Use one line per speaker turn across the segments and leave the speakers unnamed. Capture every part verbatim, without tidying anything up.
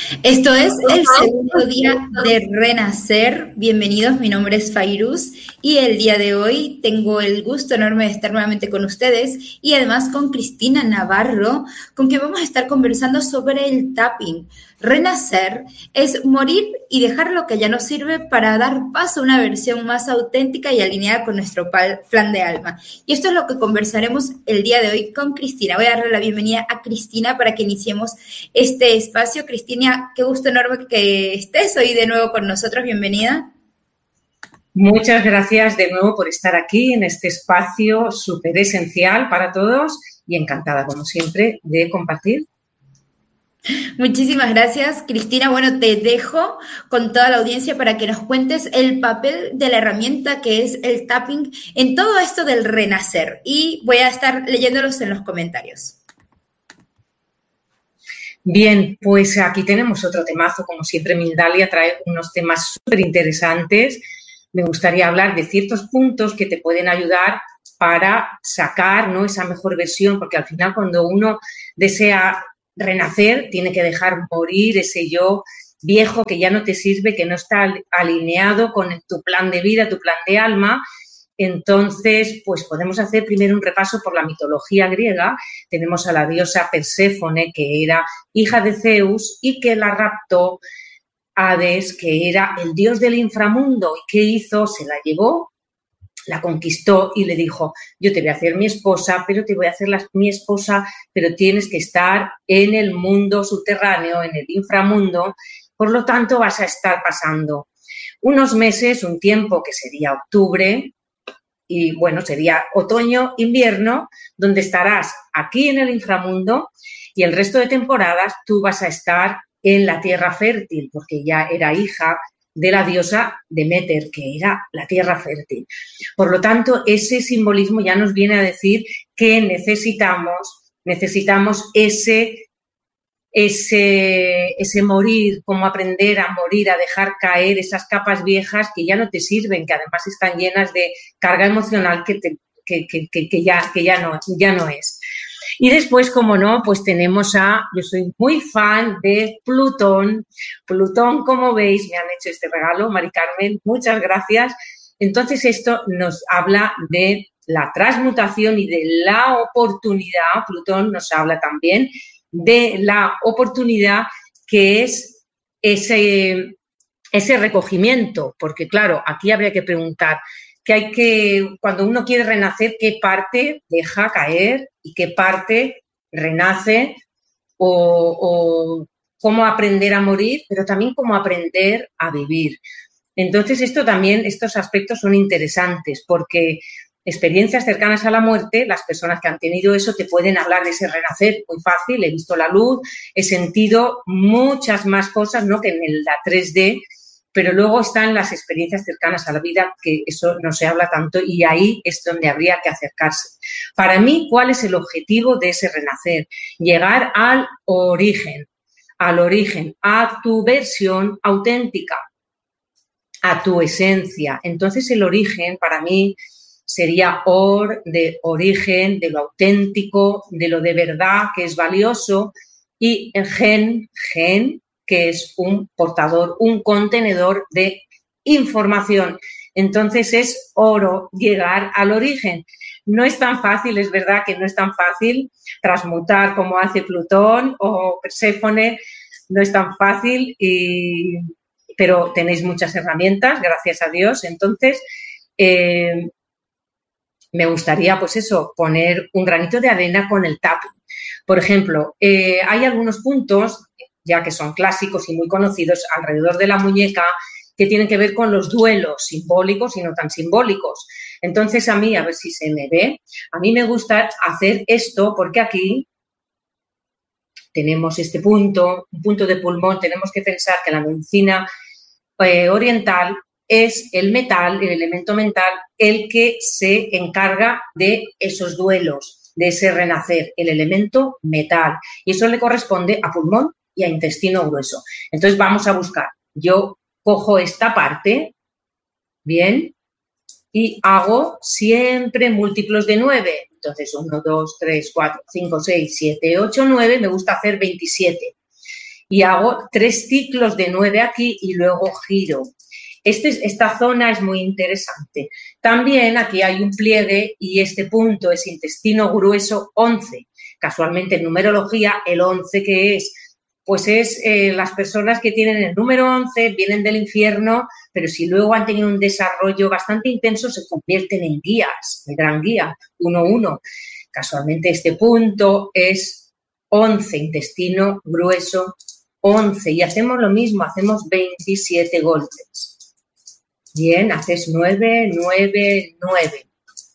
Esto es el segundo día de Renacer. Bienvenidos, mi nombre es Fairuz y el día de hoy tengo el gusto enorme de estar nuevamente con ustedes y además con Cristina Navarro, con quien vamos a estar conversando sobre el tapping. Renacer es morir y dejar lo que ya no sirve para dar paso a una versión más auténtica y alineada con nuestro plan de alma. Y esto es lo que conversaremos el día de hoy con Cristina. Voy a darle la bienvenida a Cristina para que iniciemos este espacio. Cristina, qué gusto enorme que estés hoy de nuevo con nosotros. Bienvenida.
Muchas gracias de nuevo por estar aquí en este espacio súper esencial para todos y encantada, como siempre, de compartir.
Muchísimas gracias, Cristina. Bueno, te dejo con toda la audiencia para que nos cuentes el papel de la herramienta que es el tapping en todo esto del renacer. Y voy a estar leyéndolos en los comentarios.
Bien, pues aquí tenemos otro temazo. Como siempre, Mindalia trae unos temas súper interesantes. Me gustaría hablar de ciertos puntos que te pueden ayudar para sacar, ¿no?, esa mejor versión, porque al final cuando uno desea renacer, tiene que dejar morir ese yo viejo que ya no te sirve, que no está alineado con tu plan de vida, tu plan de alma. Entonces, pues podemos hacer primero un repaso por la mitología griega. Tenemos a la diosa Perséfone, que era hija de Zeus y que la raptó Hades, que era el dios del inframundo. ¿Y qué hizo? Se la llevó, la conquistó y le dijo: yo te voy a hacer mi esposa, pero te voy a hacer la, mi esposa, pero tienes que estar en el mundo subterráneo, en el inframundo. Por lo tanto, vas a estar pasando unos meses, un tiempo que sería octubre, y bueno, sería otoño, invierno, donde estarás aquí en el inframundo y el resto de temporadas tú vas a estar en la tierra fértil, porque ya era hija de la diosa Deméter, que era la tierra fértil. Por lo tanto, ese simbolismo ya nos viene a decir que necesitamos, necesitamos ese, ese, ese morir, como aprender a morir, a dejar caer esas capas viejas que ya no te sirven, que además están llenas de carga emocional que, te, que, que, que, que, ya, que ya, no, ya no es. Y después, como no, pues tenemos a, yo soy muy fan de Plutón. Plutón, como veis, me han hecho este regalo, Mari Carmen, muchas gracias. Entonces, esto nos habla de la transmutación y de la oportunidad. Plutón nos habla también de la oportunidad que es ese, ese recogimiento, porque claro, aquí habría que preguntar que hay que, cuando uno quiere renacer, qué parte deja caer y qué parte renace, o, o cómo aprender a morir, pero también cómo aprender a vivir. Entonces, esto también, estos aspectos son interesantes porque experiencias cercanas a la muerte, las personas que han tenido eso te pueden hablar de ese renacer muy fácil. He visto la luz, he sentido muchas más cosas, ¿no?, que en la tres D, pero luego están las experiencias cercanas a la vida, que eso no se habla tanto y ahí es donde habría que acercarse. Para mí, ¿cuál es el objetivo de ese renacer? Llegar al origen, al origen, a tu versión auténtica, a tu esencia. Entonces, el origen para mí sería or, de origen, de lo auténtico, de lo de verdad, que es valioso, y el gen, gen, que es un portador, un contenedor de información. Entonces es oro llegar al origen. No es tan fácil, es verdad que no es tan fácil transmutar como hace Plutón o Perséfone, no es tan fácil, y, pero tenéis muchas herramientas, gracias a Dios. Entonces, eh, me gustaría, pues eso, poner un granito de arena con el tapping. Por ejemplo, eh, hay algunos puntos, ya que son clásicos y muy conocidos, alrededor de la muñeca, que tienen que ver con los duelos simbólicos y no tan simbólicos. Entonces, a mí, a ver si se me ve, a mí me gusta hacer esto porque aquí tenemos este punto, un punto de pulmón. Tenemos que pensar que la medicina eh, oriental es el metal, el elemento mental, el que se encarga de esos duelos, de ese renacer, el elemento metal. Y eso le corresponde a pulmón y a intestino grueso. Entonces, vamos a buscar. Yo cojo esta parte, bien, y hago siempre múltiplos de nueve. Entonces, uno, dos, tres, cuatro, cinco, seis, siete, ocho, nueve. Me gusta hacer veintisiete. y hago tres ciclos de nueve aquí y luego giro. Este, esta zona es muy interesante. También aquí hay un pliegue y este punto es intestino grueso once. Casualmente en numerología el once ¿qué es? Pues es eh, las personas que tienen el número once, vienen del infierno, pero si luego han tenido un desarrollo bastante intenso se convierten en guías, el gran guía, uno uno. Casualmente este punto es once, intestino grueso once y hacemos lo mismo, hacemos veintisiete golpes. Bien, haces nueve, nueve, nueve.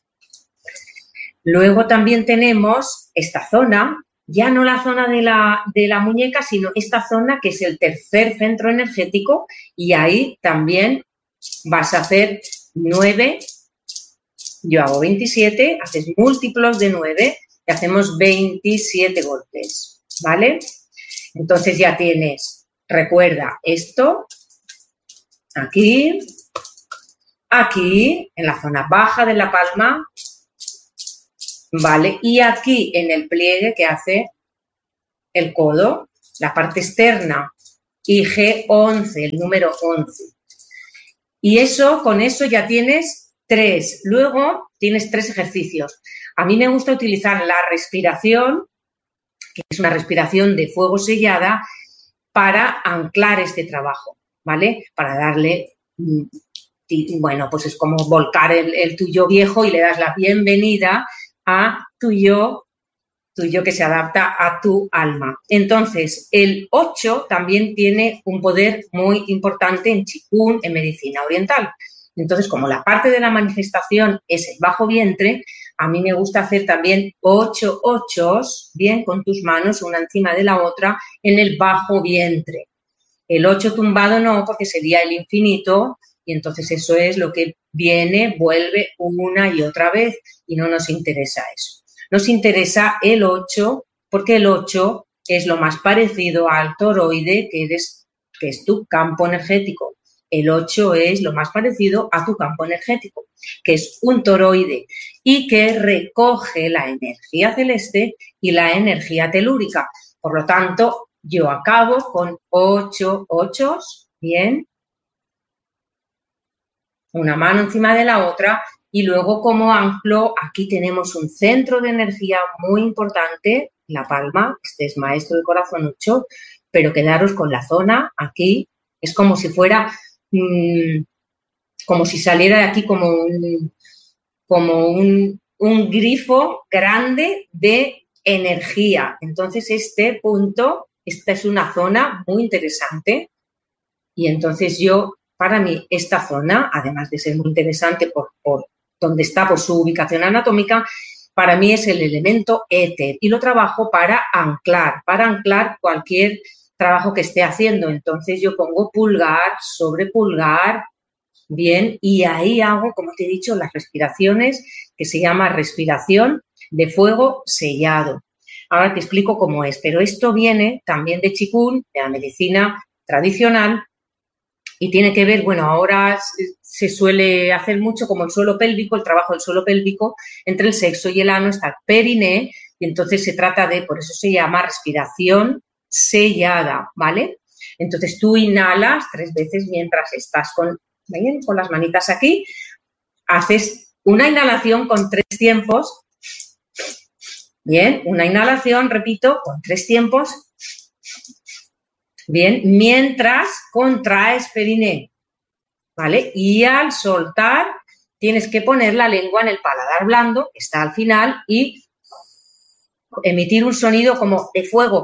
Luego también tenemos esta zona, ya no la zona de la, de la muñeca, sino esta zona que es el tercer centro energético y ahí también vas a hacer nueve, yo hago veintisiete, haces múltiplos de nueve y hacemos veintisiete golpes, ¿vale? Entonces ya tienes, recuerda, esto, aquí, aquí, en la zona baja de la palma, ¿vale? Y aquí en el pliegue que hace el codo, la parte externa, y G once, el número once. Y eso, con eso ya tienes tres. Luego tienes tres ejercicios. A mí me gusta utilizar la respiración, que es una respiración de fuego sellada, para anclar este trabajo, ¿vale? Para darle... Bueno, pues es como volcar el, el tuyo viejo y le das la bienvenida a tu yo, tu yo que se adapta a tu alma. Entonces, el ocho también tiene un poder muy importante en Qigong, en medicina oriental. Entonces, como la parte de la manifestación es el bajo vientre, a mí me gusta hacer también ocho ochos, bien, con tus manos una encima de la otra, en el bajo vientre. El ocho tumbado no, porque sería el infinito, y entonces eso es lo que viene, vuelve una y otra vez y no nos interesa eso. Nos interesa el ocho porque el ocho es lo más parecido al toroide que, eres, que es tu campo energético. El ocho es lo más parecido a tu campo energético, que es un toroide y que recoge la energía celeste y la energía telúrica. Por lo tanto, yo acabo con ocho ochos, bien, una mano encima de la otra y luego como anclo aquí tenemos un centro de energía muy importante, la palma, este es maestro de corazón ocho, pero quedaros con la zona aquí, es como si fuera, mmm, como si saliera de aquí como un, como un, un grifo grande de energía. Entonces este punto, esta es una zona muy interesante y entonces yo... Para mí, esta zona, además de ser muy interesante por, por donde está, por su ubicación anatómica, para mí es el elemento éter y lo trabajo para anclar, para anclar cualquier trabajo que esté haciendo. Entonces, yo pongo pulgar sobre pulgar, bien, y ahí hago, como te he dicho, las respiraciones, que se llama respiración de fuego sellado. Ahora te explico cómo es, pero esto viene también de Qigong, de la medicina tradicional, y tiene que ver, bueno, ahora se suele hacer mucho como el suelo pélvico, el trabajo del suelo pélvico, entre el sexo y el ano está el periné, y entonces se trata de, por eso se llama respiración sellada, ¿vale? Entonces tú inhalas tres veces mientras estás con, ¿bien? Con las manitas aquí, haces una inhalación con tres tiempos, bien, una inhalación, repito, con tres tiempos, bien, mientras contraes periné, ¿vale? Y al soltar tienes que poner la lengua en el paladar blando, que está al final, y emitir un sonido como de fuego,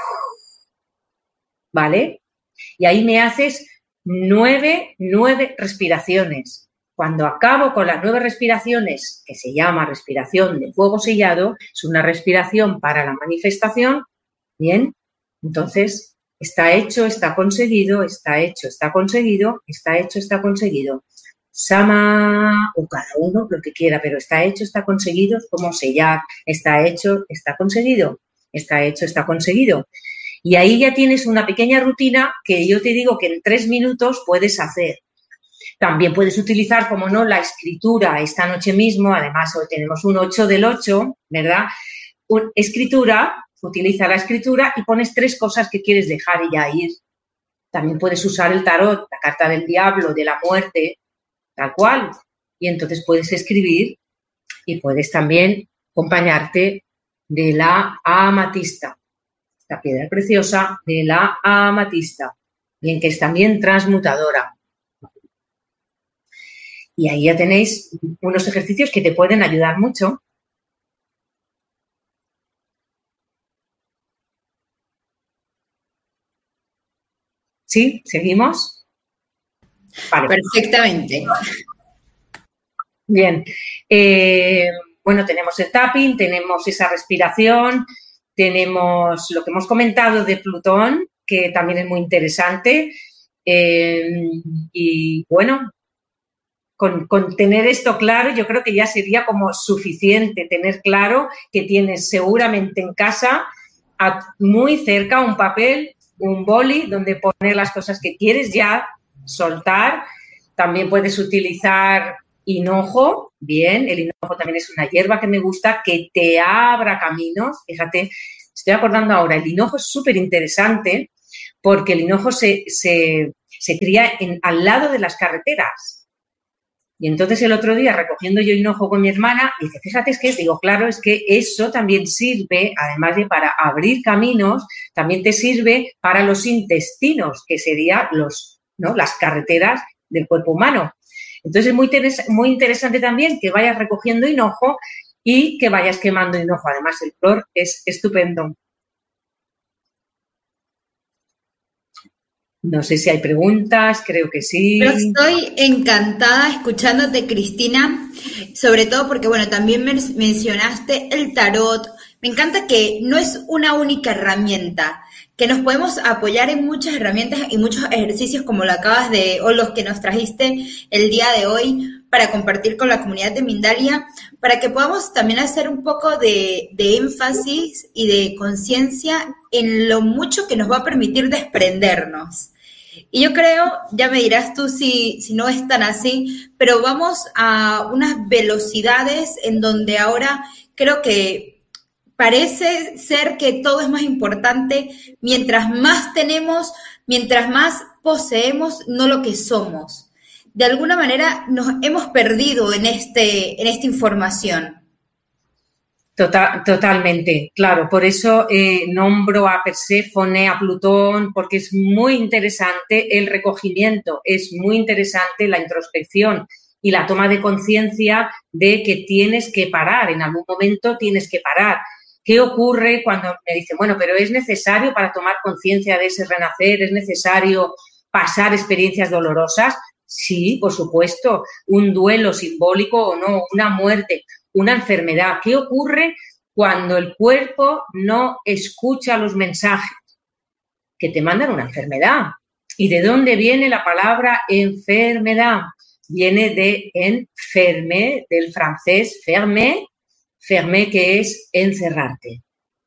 ¿vale? Y ahí me haces nueve, nueve respiraciones. Cuando acabo con las nueve respiraciones, que se llama respiración de fuego sellado, es una respiración para la manifestación, ¿bien? Entonces... Está hecho, está conseguido, está hecho, está conseguido, está hecho, está conseguido. Sama, o cada uno lo que quiera, pero está hecho, está conseguido, es como sellar. Está hecho, está conseguido, está hecho, está conseguido. Y ahí ya tienes una pequeña rutina que yo te digo que en tres minutos puedes hacer. También puedes utilizar, como no, la escritura esta noche mismo, además hoy tenemos un ocho del ocho, ¿verdad? Una escritura utiliza la escritura y pones tres cosas que quieres dejar y ya ir. También puedes usar el tarot, la carta del diablo, de la muerte, tal cual. Y entonces puedes escribir y puedes también acompañarte de la amatista, la piedra preciosa de la amatista, bien que es también transmutadora. Y ahí ya tenéis unos ejercicios que te pueden ayudar mucho. ¿Sí? ¿Seguimos?
Vale. Perfectamente.
Bien. Eh, bueno, tenemos el tapping, tenemos esa respiración, tenemos lo que hemos comentado de Plutón, que también es muy interesante. Eh, y bueno, con, con tener esto claro, yo creo que ya sería como suficiente tener claro que tienes seguramente en casa, a, muy cerca, un papel, un boli donde poner las cosas que quieres ya soltar. También puedes utilizar hinojo, bien, el hinojo también es una hierba que me gusta, que te abra caminos. Fíjate, estoy acordando ahora, el hinojo es súper interesante porque el hinojo se, se, se cría en, al lado de las carreteras. Y entonces el otro día, recogiendo yo hinojo con mi hermana, dice, fíjate, es que, digo, claro, es que eso también sirve, además de para abrir caminos, también te sirve para los intestinos, que serían los, ¿no? las carreteras del cuerpo humano. Entonces es muy, interes- muy interesante también que vayas recogiendo hinojo y que vayas quemando hinojo. Además, el olor es estupendo. No sé si hay preguntas, creo que sí.
Yo estoy encantada escuchándote, Cristina, sobre todo porque, bueno, también men- mencionaste el tarot. Me encanta que no es una única herramienta, que nos podemos apoyar en muchas herramientas y muchos ejercicios como lo acabas de, o los que nos trajiste el día de hoy para compartir con la comunidad de Mindalia, para que podamos también hacer un poco de, de énfasis y de conciencia en lo mucho que nos va a permitir desprendernos. Y yo creo, ya me dirás tú si, si no es tan así, pero vamos a unas velocidades en donde ahora creo que parece ser que todo es más importante mientras más tenemos, mientras más poseemos, no lo que somos. De alguna manera nos hemos perdido en, este, en esta información.
Total, totalmente, claro. Por eso eh, nombro a Perséfone, a Plutón, porque es muy interesante el recogimiento, es muy interesante la introspección y la toma de conciencia de que tienes que parar, en algún momento tienes que parar. ¿Qué ocurre cuando me dicen, bueno, pero es necesario para tomar conciencia de ese renacer, es necesario pasar experiencias dolorosas? Sí, por supuesto, un duelo simbólico o no, una muerte, una enfermedad. ¿Qué ocurre cuando el cuerpo no escucha los mensajes que te mandan una enfermedad? ¿Y de dónde viene la palabra enfermedad? Viene de enferme, del francés fermer, fermer que es encerrarte,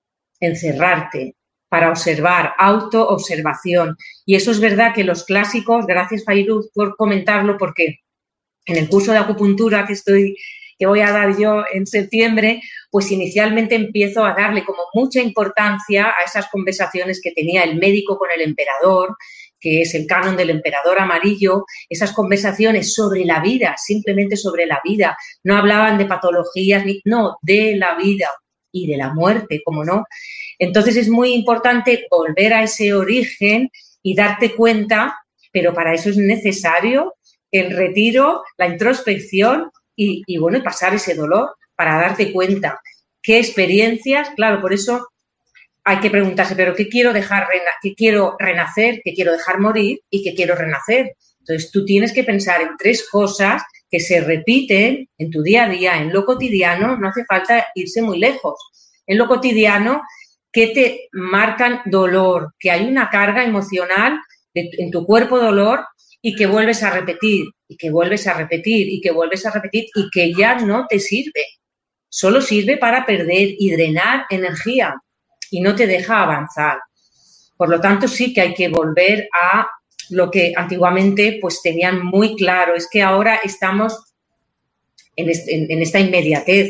encerrarte para observar, autoobservación. Y eso es verdad que los clásicos, gracias Fairuz por comentarlo, porque en el curso de acupuntura que estoy que voy a dar yo en septiembre, pues inicialmente empiezo a darle como mucha importancia a esas conversaciones que tenía el médico con el emperador, que es el canon del emperador amarillo, esas conversaciones sobre la vida, simplemente sobre la vida. No hablaban de patologías, ni, no, de la vida y de la muerte, ¿cómo no? Entonces es muy importante volver a ese origen y darte cuenta, pero para eso es necesario el retiro, la introspección y, y bueno, pasar ese dolor para darte cuenta qué experiencias, claro, por eso hay que preguntarse, pero ¿qué quiero dejar, qué quiero renacer, qué quiero dejar morir y qué quiero renacer? Entonces tú tienes que pensar en tres cosas que se repiten en tu día a día, en lo cotidiano, no hace falta irse muy lejos, en lo cotidiano que te marcan dolor, que hay una carga emocional de, en tu cuerpo dolor y que vuelves a repetir, y que vuelves a repetir, y que vuelves a repetir, y que ya no te sirve. Solo sirve para perder y drenar energía y no te deja avanzar. Por lo tanto, sí que hay que volver a lo que antiguamente pues tenían muy claro. Es que ahora estamos en, este, en, en esta inmediatez.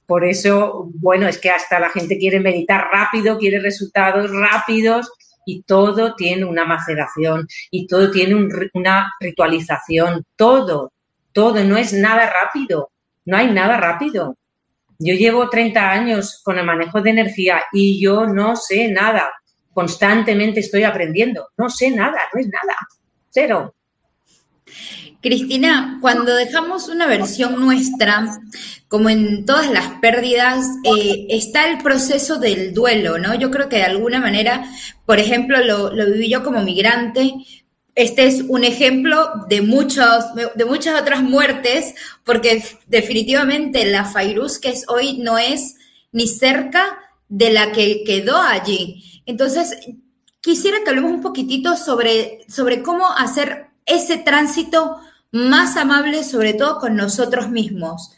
Por eso, bueno, es que hasta la gente quiere meditar rápido, quiere resultados rápidos y todo tiene una maceración y todo tiene un, una ritualización, todo, todo, no es nada rápido, no hay nada rápido. Yo llevo treinta años con el manejo de energía y yo no sé nada, constantemente estoy aprendiendo, no sé nada, no es nada, cero.
Cristina, cuando dejamos una versión nuestra, como en todas las pérdidas, eh, está el proceso del duelo, ¿no? Yo creo que de alguna manera, por ejemplo, lo, lo viví yo como migrante. Este es un ejemplo de, muchos, de muchas otras muertes, porque definitivamente la Fairuz que es hoy no es ni cerca de la que quedó allí. Entonces, quisiera que hablemos un poquitito sobre, sobre cómo hacer ese tránsito más amable, sobre todo con nosotros mismos.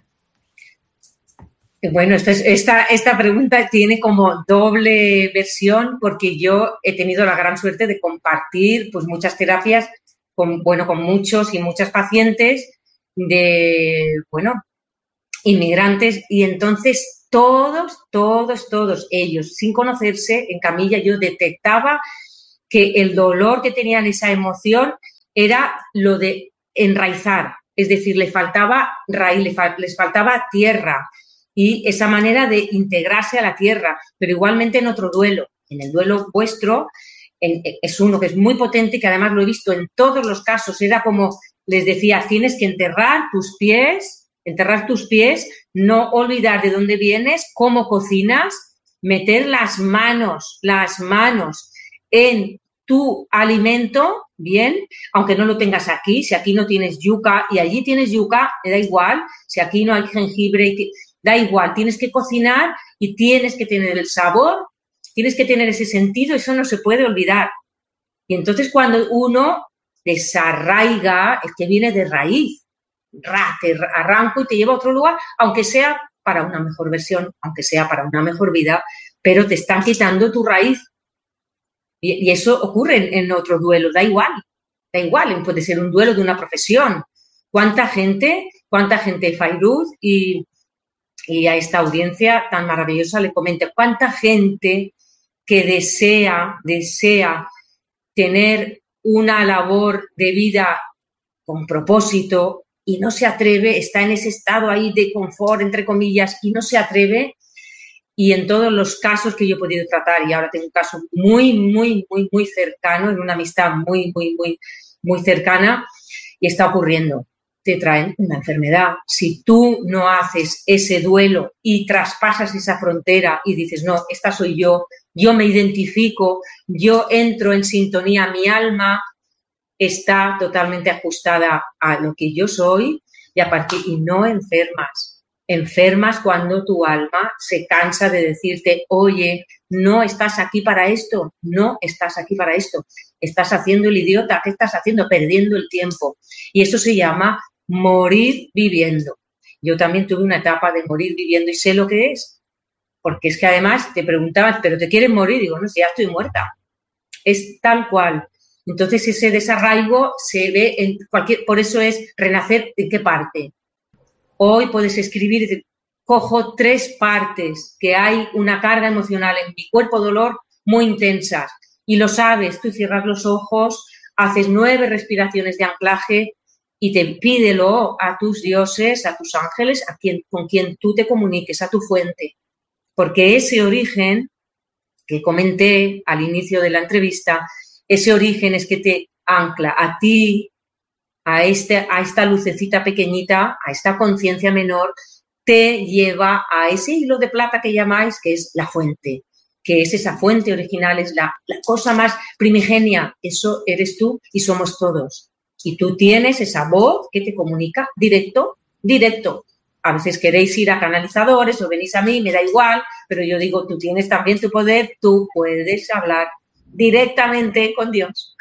Bueno, esta, esta, esta pregunta tiene como doble versión porque yo he tenido la gran suerte de compartir pues, muchas terapias con, bueno, con muchos y muchas pacientes de, bueno, inmigrantes y entonces todos, todos, todos ellos, sin conocerse, en camilla yo detectaba que el dolor que tenían esa emoción era lo de enraizar, es decir, le faltaba raíz, le fal- les faltaba tierra y esa manera de integrarse a la tierra, pero igualmente en otro duelo, en el duelo vuestro, en, es uno que es muy potente y que además lo he visto en todos los casos, era como les decía, tienes que enterrar tus pies, enterrar tus pies, no olvidar de dónde vienes, cómo cocinas, meter las manos, las manos en tu alimento, bien, aunque no lo tengas aquí, si aquí no tienes yuca y allí tienes yuca, te da igual, si aquí no hay jengibre, da igual, tienes que cocinar y tienes que tener el sabor, tienes que tener ese sentido, eso no se puede olvidar. Y entonces cuando uno desarraiga, es que viene de raíz, ra, te arranco y te lleva a otro lugar, aunque sea para una mejor versión, aunque sea para una mejor vida, pero te están quitando tu raíz. Y, y eso ocurre en, en otro duelo, da igual, da igual, puede ser un duelo de una profesión. ¿Cuánta gente, cuánta gente, Fairuz, y, y a esta audiencia tan maravillosa le comento, cuánta gente que desea, desea tener una labor de vida con propósito y no se atreve, está en ese estado ahí de confort, entre comillas, y no se atreve. Y en todos los casos que yo he podido tratar, y ahora tengo un caso muy, muy, muy, muy cercano, en una amistad muy, muy, muy, muy cercana, y está ocurriendo. Te traen una enfermedad. Si tú no haces ese duelo y traspasas esa frontera y dices, no, esta soy yo, yo me identifico, yo entro en sintonía, mi alma está totalmente ajustada a lo que yo soy y a partir, y no enfermas. Enfermas cuando tu alma se cansa de decirte, oye, no estás aquí para esto, no estás aquí para esto, estás haciendo el idiota, ¿qué estás haciendo? Perdiendo el tiempo. Y eso se llama morir viviendo. Yo también tuve una etapa de morir viviendo y sé lo que es, porque es que además te preguntaban, ¿pero te quieres morir? Digo, no, si ya estoy muerta. Es tal cual. Entonces ese desarraigo se ve en cualquier, por eso es renacer, ¿en qué parte? Hoy puedes escribir y decir, cojo tres partes que hay una carga emocional en mi cuerpo, dolor muy intensas. Y lo sabes, tú cierras los ojos, haces nueve respiraciones de anclaje y te pídelo a tus dioses, a tus ángeles, a quien, con quien tú te comuniques, a tu fuente. Porque ese origen que comenté al inicio de la entrevista, ese origen es que te ancla a ti, A, este, a esta lucecita pequeñita, a esta conciencia menor, te lleva a ese hilo de plata que llamáis, que es la fuente, que es esa fuente original, es la, la cosa más primigenia. Eso eres tú y somos todos. Y tú tienes esa voz que te comunica directo, directo. A veces queréis ir a canalizadores o venís a mí, me da igual, pero yo digo, tú tienes también tu poder, tú puedes hablar directamente con Dios.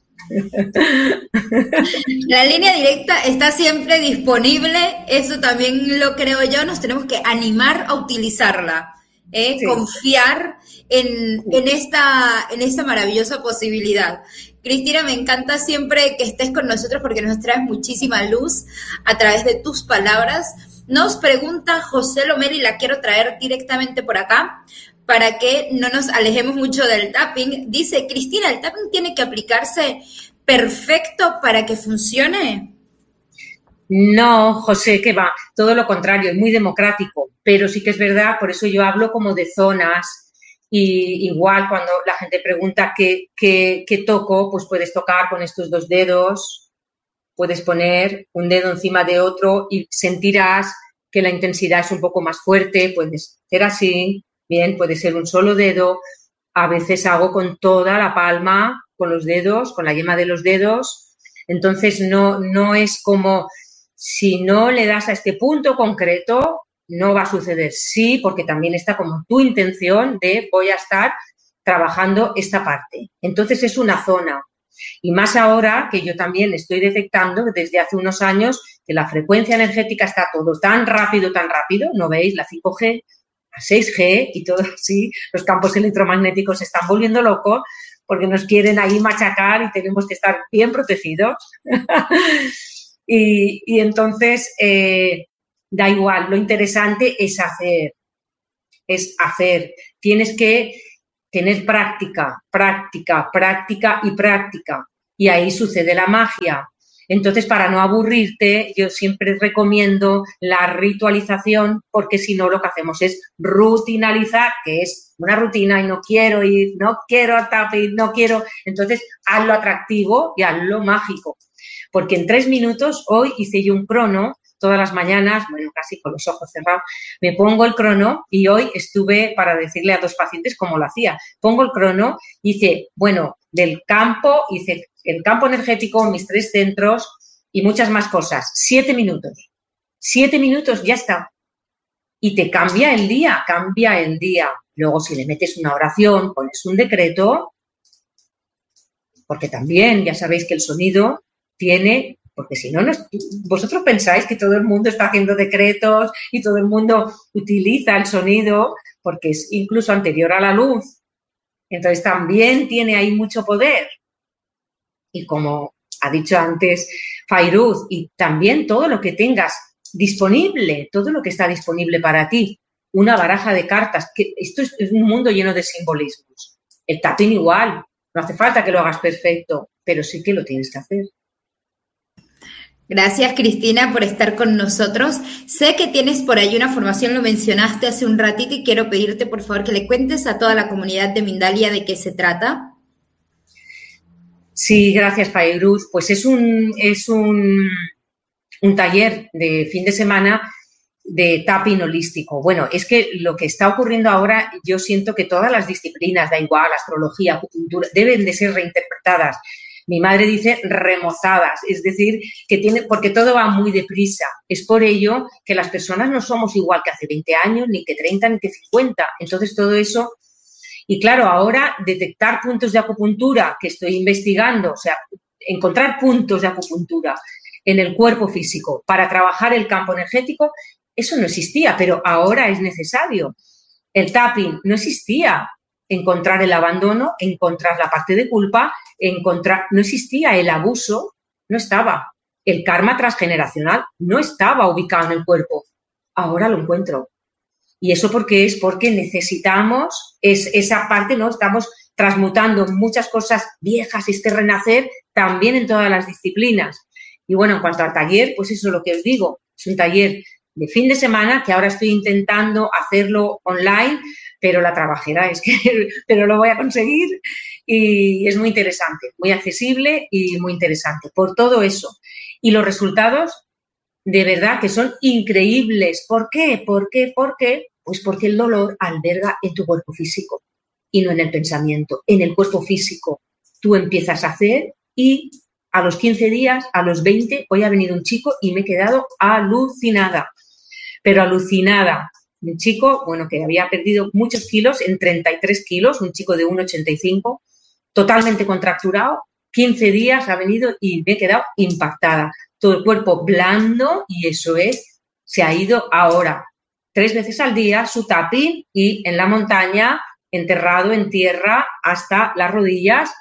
La línea directa está siempre disponible, eso también lo creo yo, nos tenemos que animar a utilizarla, ¿eh? Sí. Confiar en, en, esta, en esta maravillosa posibilidad. Cristina, me encanta siempre que estés con nosotros porque nos traes muchísima luz a través de tus palabras. Nos pregunta José Lomer y la quiero traer directamente por acá para que no nos alejemos mucho del tapping. Dice, Cristina, ¿el tapping tiene que aplicarse perfecto para que funcione?
No, José, que va, todo lo contrario, es muy democrático, pero sí que es verdad, por eso yo hablo como de zonas y igual cuando la gente pregunta qué, qué, qué toco, pues puedes tocar con estos dos dedos, puedes poner un dedo encima de otro y sentirás que la intensidad es un poco más fuerte, puedes hacer así, bien, puede ser un solo dedo, a veces hago con toda la palma, con los dedos, con la yema de los dedos, entonces no, no es como... Si no le das a este punto concreto, no va a suceder. Sí, porque también está como tu intención de voy a estar trabajando esta parte. Entonces es una zona. Y más ahora que yo también estoy detectando desde hace unos años que la frecuencia energética está todo tan rápido, tan rápido. ¿No veis? La cinco G, la seis G y todo así. Los campos electromagnéticos se están volviendo locos porque nos quieren ahí machacar y tenemos que estar bien protegidos. Y, y entonces, eh, da igual, lo interesante es hacer, es hacer. Tienes que tener práctica, práctica, práctica y práctica. Y ahí sucede la magia. Entonces, para no aburrirte, yo siempre recomiendo la ritualización, porque si no, lo que hacemos es rutinalizar, que es una rutina y no quiero ir, no quiero a tapping, no quiero. Entonces, hazlo atractivo y hazlo mágico. Porque en tres minutos, hoy hice yo un crono, todas las mañanas, bueno, casi con los ojos cerrados, me pongo el crono y hoy estuve para decirle a dos pacientes cómo lo hacía. Pongo el crono, hice, bueno, del campo, hice el campo energético, mis tres centros y muchas más cosas. Siete minutos. Siete minutos, ya está. Y te cambia el día, cambia el día. Luego, si le metes una oración, pones un decreto, porque también ya sabéis que el sonido tiene, porque si no, no, vosotros pensáis que todo el mundo está haciendo decretos y todo el mundo utiliza el sonido porque es incluso anterior a la luz. Entonces también tiene ahí mucho poder. Y como ha dicho antes Fairuz, y también todo lo que tengas disponible, todo lo que está disponible para ti, una baraja de cartas, que esto es, es un mundo lleno de simbolismos. El tapping igual, no hace falta que lo hagas perfecto, pero sí que lo tienes que hacer.
Gracias, Cristina, por estar con nosotros. Sé que tienes por ahí una formación, lo mencionaste hace un ratito y quiero pedirte, por favor, que le cuentes a toda la comunidad de Mindalia de qué se trata.
Sí, gracias, Fairuz. Pues es un, es un, un taller de fin de semana de tapping holístico. Bueno, es que lo que está ocurriendo ahora, yo siento que todas las disciplinas, da igual, astrología, acupuntura, deben de ser reinterpretadas. Mi madre dice remozadas, es decir, que tiene, porque todo va muy deprisa. Es por ello que las personas no somos igual que hace veinte años, ni que treinta, ni que cincuenta. Entonces, todo eso... Y claro, ahora detectar puntos de acupuntura que estoy investigando, o sea, encontrar puntos de acupuntura en el cuerpo físico para trabajar el campo energético, eso no existía, pero ahora es necesario. El tapping no existía. Encontrar el abandono, encontrar la parte de culpa, encontrar... No existía el abuso, no estaba. El karma transgeneracional no estaba ubicado en el cuerpo. Ahora lo encuentro. ¿Y eso por qué es? Porque necesitamos es, esa parte, ¿no? Estamos transmutando muchas cosas viejas, este renacer, también en todas las disciplinas. Y bueno, en cuanto al taller, pues eso es lo que os digo. Es un taller de fin de semana que ahora estoy intentando hacerlo online, pero la trabajera es que, pero lo voy a conseguir y es muy interesante, muy accesible y muy interesante por todo eso. Y los resultados, de verdad, que son increíbles. ¿Por qué? ¿Por qué? ¿Por qué? Pues porque el dolor alberga en tu cuerpo físico y no en el pensamiento, en el cuerpo físico. Tú empiezas a hacer y a los quince días, a los veinte, hoy ha venido un chico y me he quedado alucinada, pero alucinada. Un chico, bueno, que había perdido muchos kilos, en treinta y tres kilos, un chico de uno ochenta y cinco, totalmente contracturado, quince días ha venido y me he quedado impactada. Todo el cuerpo blando y eso es, se ha ido ahora, tres veces al día, su tapping y en la montaña, enterrado en tierra hasta las rodillas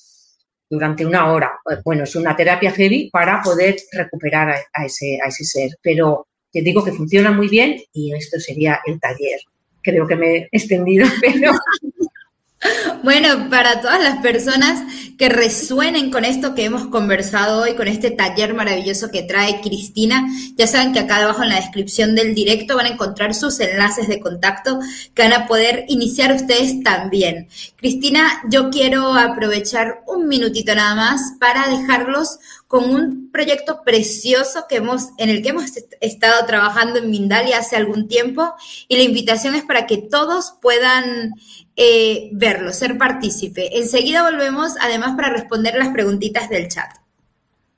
durante una hora. Bueno, es una terapia heavy para poder recuperar a, a, ese, a ese ser, pero te digo que funciona muy bien y esto sería el taller. Creo que me he extendido, pero...
Bueno, para todas las personas que resuenen con esto que hemos conversado hoy, con este taller maravilloso que trae Cristina, ya saben que acá abajo en la descripción del directo van a encontrar sus enlaces de contacto que van a poder iniciar ustedes también. Cristina, yo quiero aprovechar un minutito nada más para dejarlos con un proyecto precioso que hemos, en el que hemos est- estado trabajando en Mindalia hace algún tiempo, y la invitación es para que todos puedan eh, verlo, ser partícipe. Enseguida volvemos, además, para responder las preguntitas del chat.